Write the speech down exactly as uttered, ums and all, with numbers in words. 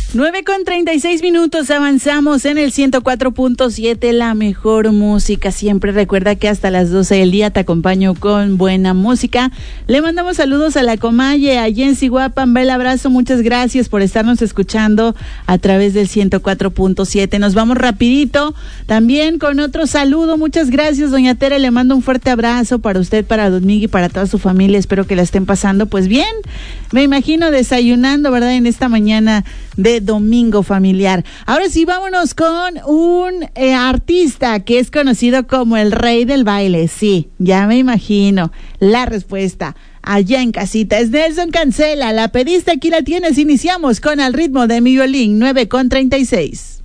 nueve con treinta y seis minutos, avanzamos en el ciento cuatro punto siete, la mejor música. Siempre recuerda que hasta las doce del día te acompaño con buena música. Le mandamos saludos a la Comalle, a Jensi Guapan, bel abrazo, muchas gracias por estarnos escuchando a través del ciento cuatro punto siete. Nos vamos rapidito, también con otro saludo, muchas gracias, doña Tere, le mando un fuerte abrazo para usted, para Don Miguel y para toda su familia, espero que la estén pasando pues bien, me imagino desayunando, ¿verdad?, en esta mañana de domingo familiar. Ahora sí, vámonos con un eh, artista que es conocido como el rey del baile. Sí, ya me imagino la respuesta allá en casita. Es Nelson Cancela, la pediste, aquí la tienes. Iniciamos con Al ritmo de mi violín, nueve con treinta y seis.